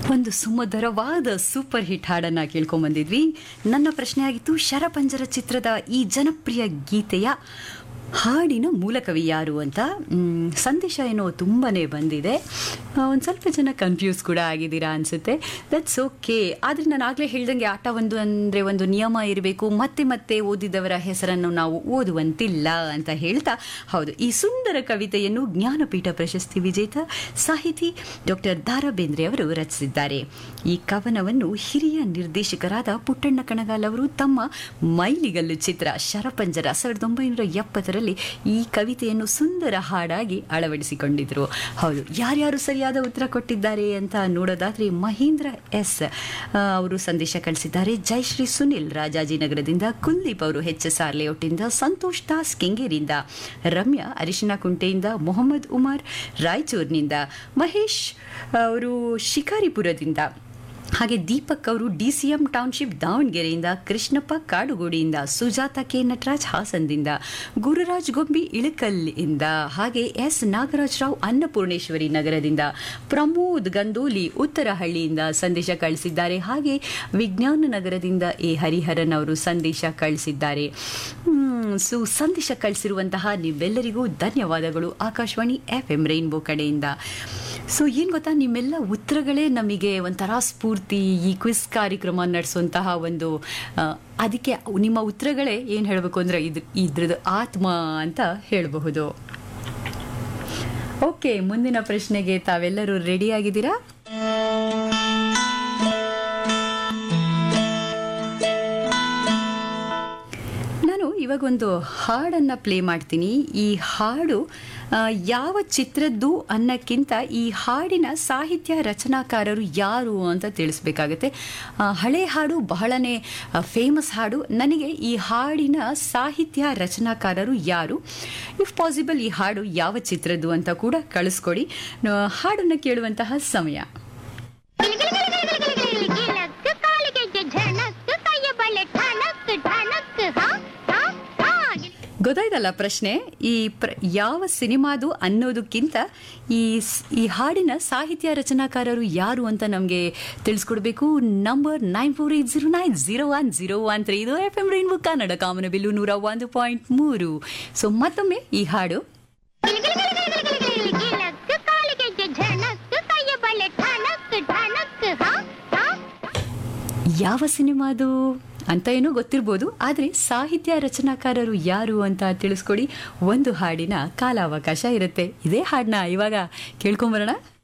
ಒಂದು ಸುಮಧುರವಾದ super hit ಹಾಡನ್ನು ಕೇಳ್ಕೊಂಬಂದಿದ್ವಿ. ನನ್ನ ಪ್ರಶ್ನೆ ಆಗಿತ್ತು, ಶರಪಂಜರ ಚಿತ್ರದ ಈ ಜನಪ್ರಿಯ ಗೀತೆಯ ಹಾಡಿನ ಮೂಲಕವಿ ಯಾರು ಅಂತ. ಸಂದೇಶ ಏನೋ ತುಂಬಾ ಬಂದಿದೆ. ಒಂದು ಸ್ವಲ್ಪ ಜನ ಕನ್ಫ್ಯೂಸ್ ಕೂಡ ಆಗಿದ್ದೀರಾ ಅನಿಸುತ್ತೆ. That's okay. ಆದರೆ ನಾನು ಆಗಲೇ ಹೇಳ್ದಂಗೆ ಆಟ ಅಂದರೆ ಒಂದು ನಿಯಮ ಇರಬೇಕು. ಮತ್ತೆ ಮತ್ತೆ ಓದಿದವರ ಹೆಸರನ್ನು ನಾವು ಓದುವಂತಿಲ್ಲ ಅಂತ ಹೇಳ್ತಾ, ಹೌದು, ಈ ಸುಂದರ ಕವಿತೆಯನ್ನು ಜ್ಞಾನಪೀಠ ಪ್ರಶಸ್ತಿ ವಿಜೇತ ಸಾಹಿತಿ ಡಾಕ್ಟರ್ ದ ರಾ ಬೇಂದ್ರೆ ಅವರು ರಚಿಸಿದ್ದಾರೆ. ಈ ಕವನವನ್ನು ಹಿರಿಯ ನಿರ್ದೇಶಕರಾದ ಪುಟ್ಟಣ್ಣ ಕಣಗಾಲ್ ಅವರು ತಮ್ಮ ಮೈಲಿಗಲ್ಲು ಚಿತ್ರ ಶರಪಂಜರ 1970 ಈ ಕವಿತೆಯನ್ನು ಸುಂದರ ಹಾಡಾಗಿ ಅಳವಡಿಸಿಕೊಂಡಿದ್ರು. ಹೌದು, ಯಾರ್ಯಾರು ಸರಿಯಾದ ಉತ್ತರ ಕೊಟ್ಟಿದ್ದಾರೆ ಅಂತ ನೋಡೋದಾದ್ರೆ, ಮಹೇಂದ್ರ ಎಸ್ ಅವರು ಸಂದೇಶ ಕಳಿಸಿದ್ದಾರೆ. ಜಯಶ್ರೀ ಸುನಿಲ್ ರಾಜಾಜಿನಗರದಿಂದ, ಕುಲ್ದೀಪ್ ಅವರು HSR ಲೇಔಟಿಂದ, ಸಂತೋಷ್ ದಾಸ್ ಕೆಂಗೇರಿಯಿಂದ, ರಮ್ಯಾ ಅರಿಶಿನ ಕುಂಟೆಯಿಂದ, ಮೊಹಮ್ಮದ್ ಉಮರ್ ರಾಯಚೂರಿನಿಂದ, ಮಹೇಶ್ ಅವರು ಶಿಕಾರಿಪುರದಿಂದ, ಹಾಗೆ ದೀಪಕ್ ಅವರು DCM ಟೌನ್ಶಿಪ್ ದಾವಣಗೆರೆಯಿಂದ, ಕೃಷ್ಣಪ್ಪ ಕಾಡುಗೋಡಿಯಿಂದ, ಸುಜಾತ ಕೆ ನಟರಾಜ್ ಹಾಸನದಿಂದ, ಗುರುರಾಜ್ ಗೊಂಬಿ ಇಳಕಲ್ಲಿಂದ, ಹಾಗೆ ಎಸ್ ನಾಗರಾಜರಾವ್ ಅನ್ನಪೂರ್ಣೇಶ್ವರಿ ನಗರದಿಂದ, ಪ್ರಮೋದ್ ಗಂದೋಲಿ ಉತ್ತರಹಳ್ಳಿಯಿಂದ ಸಂದೇಶ ಕಳಿಸಿದ್ದಾರೆ. ಹಾಗೆ ವಿಜ್ಞಾನ ನಗರದಿಂದ ಹರಿಹರನ್ ಅವರು ಸಂದೇಶ ಕಳಿಸಿದ್ದಾರೆ. ಸಂದೇಶ ಕಳಿಸಿರುವಂತಹ ನೀವೆಲ್ಲರಿಗೂ ಧನ್ಯವಾದಗಳು ಆಕಾಶವಾಣಿ FM ರೈನ್ಬೋ ಕಡೆಯಿಂದ. ಏನು ಗೊತ್ತಾ, ನಿಮ್ಮೆಲ್ಲ ಉತ್ತರಗಳೇ ನಮಗೆ ಒಂಥರ ಸ್ಫೂರ್ತಿ. ಈ ಕ್ವಿಜ್ ಕಾರ್ಯಕ್ರಮ ನಡೆಸುವಂತಹ ಒಂದು ಅದಕ್ಕೆ ನಿಮ್ಮ ಉತ್ತರಗಳೇ ಏನು ಹೇಳಬೇಕು ಅಂದರೆ ಇದ್ರದ್ದು ಆತ್ಮ ಅಂತ ಹೇಳಬಹುದು. ಓಕೆ, ಮುಂದಿನ ಪ್ರಶ್ನೆಗೆ ತಾವೆಲ್ಲರೂ ರೆಡಿ ಆಗಿದ್ದೀರಾ? ಇವಾಗೊಂದು ಹಾಡನ್ನು ಪ್ಲೇ ಮಾಡ್ತೀನಿ. ಈ ಹಾಡು ಯಾವ ಚಿತ್ರದ್ದು ಅನ್ನಕ್ಕಿಂತ ಈ ಹಾಡಿನ ಸಾಹಿತ್ಯ ರಚನಾಕಾರರು ಯಾರು ಅಂತ ತಿಳಿಸ್ಬೇಕಾಗತ್ತೆ. ಹಳೆ ಹಾಡು, ಬಹಳನೇ ಫೇಮಸ್ ಹಾಡು. ನನಗೆ ಈ ಹಾಡಿನ ಸಾಹಿತ್ಯ ರಚನಾಕಾರರು ಯಾರು, ಇಫ್ ಪಾಸಿಬಲ್ ಈ ಹಾಡು ಯಾವ ಚಿತ್ರದ್ದು ಅಂತ ಕೂಡ ಕಳಿಸ್ಕೊಡಿ. ಹಾಡನ್ನು ಕೇಳುವಂತಹ ಸಮಯ ಗೊತ್ತಾಯ್ತಲ್ಲ ಪ್ರಶ್ನೆ. ಯಾವ ಸಿನಿಮಾದು ಅನ್ನೋದಕ್ಕಿಂತ ಈ ಹಾಡಿನ ಸಾಹಿತ್ಯ ರಚನಾಕಾರರು ಯಾರು ಅಂತ ನಮಗೆ ತಿಳಿಸ್ಕೊಡ್ಬೇಕು. ನಂಬರ್ 9480900103. ಇದು FM ರೈನ್ಬೋ ಕನ್ನಡ ಕಾಮನಬಿಲ್ಲು 101.3. ಸೊ ಮತ್ತೊಮ್ಮೆ ಈ ಹಾಡು ಯಾವ ಸಿನಿಮಾದು ಅಂತ ಏನೋ ಗೊತ್ತಿರ್ಬೋದು, ಆದರೆ ಸಾಹಿತ್ಯ ರಚನಾಕಾರರು ಯಾರು ಅಂತ ತಿಳಿಸ್ಕೊಡಿ. ಒಂದು ಹಾಡಿನ ಕಾಲಾವಕಾಶ ಇರುತ್ತೆ. ಇದೇ ಹಾಡನ್ನ ಇವಾಗ ಕೇಳ್ಕೊಂಬರೋಣ.